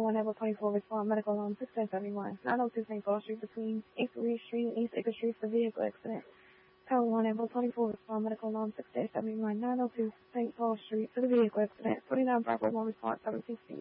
1 Level 24 respond medical alarm 671. 902 St. Paul Street between 8th Reed Street and East Acre Street for vehicle accident. Tower 1 Level 24 respond medical alarm 671. 902 St. Paul Street for the vehicle accident. 49 Bravo 1 response 716.